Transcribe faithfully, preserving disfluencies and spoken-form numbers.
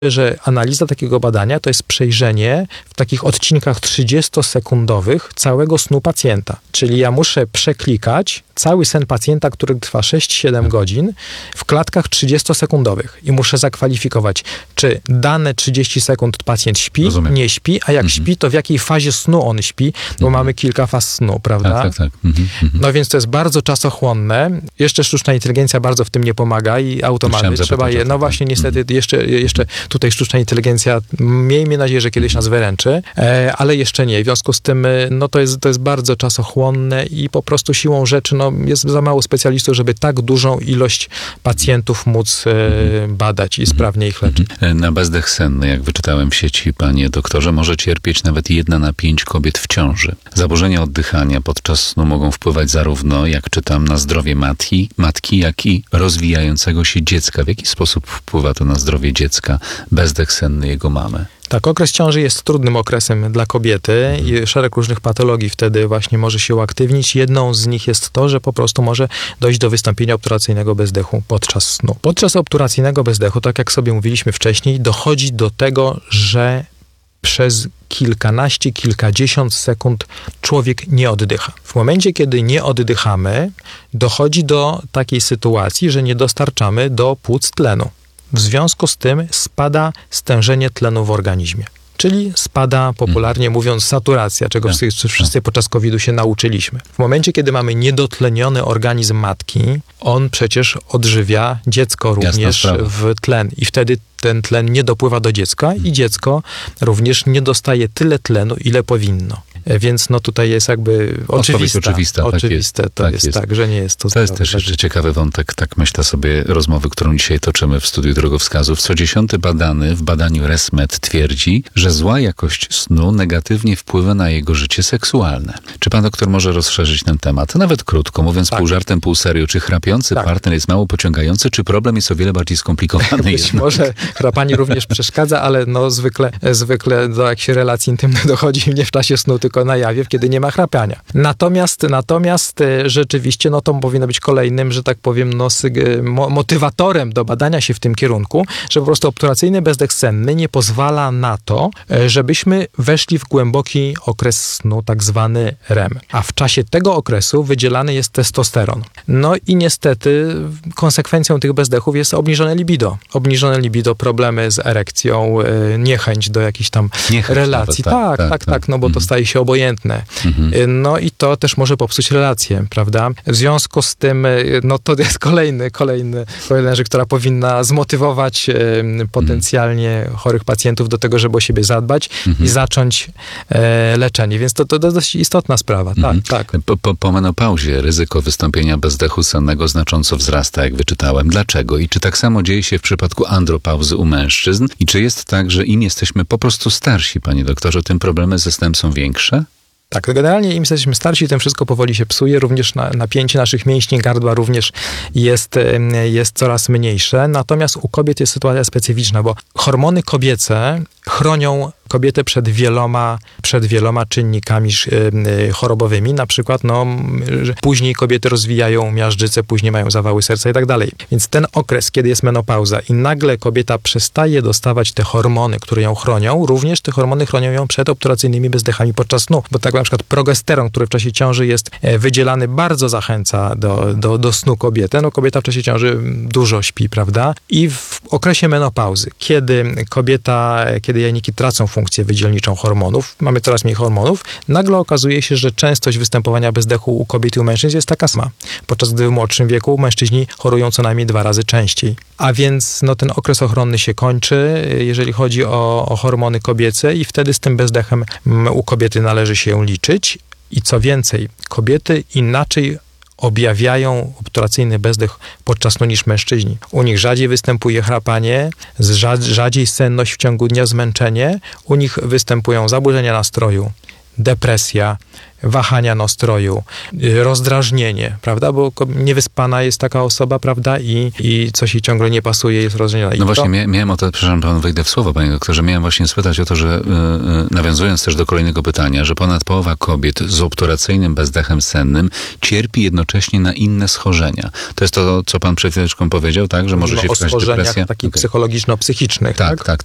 że analiza takiego badania to jest przejrzenie w takich odcinkach trzydziestosekundowych całego snu pacjenta. Czyli ja muszę przeklikać cały sen pacjenta, który trwa sześć siedem godzin w klatkach trzydziestosekundowych i muszę zakwalifikować, czy dane trzydzieści sekund pacjent śpi, Rozumiem. nie śpi, a jak Mhm. śpi, to w jakiej fazie snu on śpi, bo Mhm. mamy kilka faz snu, prawda? Tak, tak, tak. Mhm. Mhm. No więc to jest bardzo czasochłonne. Jeszcze sztuczna inteligencja bardzo w tym nie pomaga i automaty. Chciałem Trzeba zapytać je, o to, no tak. właśnie niestety jeszcze, jeszcze tutaj sztuczna inteligencja, miejmy nadzieję, że kiedyś nas wyręczy, e, ale jeszcze nie. W związku z tym, e, no to jest, to jest bardzo czasochłonne i po prostu siłą rzeczy, no jest za mało specjalistów, żeby tak dużą ilość pacjentów móc e, badać i sprawnie ich leczyć. Na bezdech senny, jak wyczytałem w sieci, panie doktorze, może cierpieć nawet jedna na pięć kobiet w ciąży. Zaburzenia oddychania podczas snu mogą wpływać zarówno, jak czytam, na zdrowie matki, matki, jak i rozwijającego się dziecka. W jaki sposób wpływa to na zdrowie dziecka, bezdech senny jego mamy? Tak, okres ciąży jest trudnym okresem dla kobiety i szereg różnych patologii wtedy właśnie może się uaktywnić. Jedną z nich jest to, że po prostu może dojść do wystąpienia obturacyjnego bezdechu podczas snu. Podczas obturacyjnego bezdechu, tak jak sobie mówiliśmy wcześniej, dochodzi do tego, że przez kilkanaście, kilkadziesiąt sekund człowiek nie oddycha. W momencie, kiedy nie oddychamy, dochodzi do takiej sytuacji, że nie dostarczamy do płuc tlenu. W związku z tym spada stężenie tlenu w organizmie. Czyli spada, popularnie mówiąc, saturacja, czego Tak, wszyscy, wszyscy podczas kowida się nauczyliśmy. W momencie, kiedy mamy niedotleniony organizm matki, on przecież odżywia dziecko również w tlen i wtedy ten tlen nie dopływa do dziecka i dziecko również nie dostaje tyle tlenu, ile powinno. Więc no tutaj jest jakby oczywista. oczywista. Oczywiste tak to tak jest, jest tak, że nie jest to To jest zdrowe. też jeszcze ciekawy wątek, tak myślę sobie, rozmowy, którą dzisiaj toczymy w Studiu Drogowskazów. Co dziesiąty badany w badaniu ResMed twierdzi, że zła jakość snu negatywnie wpływa na jego życie seksualne. Czy pan doktor może rozszerzyć ten temat? Nawet krótko, mówiąc Tak. pół żartem, pół serio. Czy chrapiący Tak. partner jest mało pociągający, czy problem jest o wiele bardziej skomplikowany? Być jednak? może chrapanie również przeszkadza, ale no zwykle, zwykle do jakichś relacji intymnych dochodzi nie w czasie snu, tylko na jawie, kiedy nie ma chrapiania. Natomiast, natomiast e, rzeczywiście, no to powinno być kolejnym, że tak powiem, no, syg- mo- motywatorem do badania się w tym kierunku, że po prostu obturacyjny bezdech senny nie pozwala na to, e, żebyśmy weszli w głęboki okres snu, tak zwany R E M. A w czasie tego okresu wydzielany jest testosteron. No i niestety konsekwencją tych bezdechów jest obniżone libido. Obniżone libido, problemy z erekcją, e, niechęć do jakichś tam Niechęć relacji. nawet, tak, tak, tak, tak, no bo to Mhm. staje się obojętne. Mhm. No i to też może popsuć relacje, prawda? W związku z tym, no to jest kolejny, kolejny, kolejna rzecz, która powinna zmotywować e, potencjalnie chorych pacjentów do tego, żeby o siebie zadbać Mhm. i zacząć e, leczenie. Więc to, to, to dość istotna sprawa. Mhm. Tak, tak. Po, po, po menopauzie ryzyko wystąpienia bezdechu sennego znacząco wzrasta, jak wyczytałem. Dlaczego? I czy tak samo dzieje się w przypadku andropauzy u mężczyzn? I czy jest tak, że im jesteśmy po prostu starsi, panie doktorze, tym problemy ze snem są większe? Tak, generalnie im jesteśmy starsi, tym wszystko powoli się psuje, również na, napięcie naszych mięśni gardła również jest, jest coraz mniejsze, natomiast u kobiet jest sytuacja specyficzna, bo hormony kobiece chronią kobietę przed wieloma, przed wieloma czynnikami chorobowymi, na przykład no, że później kobiety rozwijają miażdżycę, później mają zawały serca i tak dalej. Więc ten okres, kiedy jest menopauza i nagle kobieta przestaje dostawać te hormony, które ją chronią, również te hormony chronią ją przed obturacyjnymi bezdechami podczas snu, bo tak na przykład progesteron, który w czasie ciąży jest wydzielany, bardzo zachęca do, do, do snu kobietę. No kobieta w czasie ciąży dużo śpi, prawda? I w okresie menopauzy, kiedy kobieta, kiedy jajniki tracą funkcję wydzielniczą hormonów, mamy coraz mniej hormonów, nagle okazuje się, że częstość występowania bezdechu u kobiet i u mężczyzn jest taka sama. Podczas gdy w młodszym wieku mężczyźni chorują co najmniej dwa razy częściej. A więc no, ten okres ochronny się kończy, jeżeli chodzi o, o hormony kobiece i wtedy z tym bezdechem u kobiety należy się liczyć. I co więcej, kobiety inaczej objawiają obturacyjny bezdech podczas snu niż mężczyźni. U nich rzadziej występuje chrapanie, rzadziej senność w ciągu dnia, zmęczenie. U nich występują zaburzenia nastroju, depresja, wahania nastroju, rozdrażnienie, prawda? Bo niewyspana jest taka osoba, prawda? I, i coś jej ciągle nie pasuje, jest rozdrażniona. I no to... właśnie, mia- miałem o to, przepraszam, pan wejdę w słowo, panie doktorze, miałem właśnie spytać o to, że yy, nawiązując też do kolejnego pytania, że ponad połowa kobiet z obturacyjnym bezdechem sennym cierpi jednocześnie na inne schorzenia. To jest to, co pan przed chwileczką powiedział, tak? Że może no, się o wkraść schorzeniach depresja? takich Okay. psychologiczno-psychicznych, Tak, tak? tak,